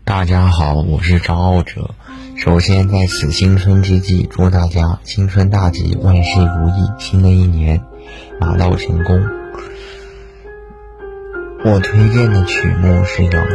大家好，我是张傲哲。首先在此新春之际，祝大家新春大吉，万事如意，新的一年马到成功。我推荐的曲目是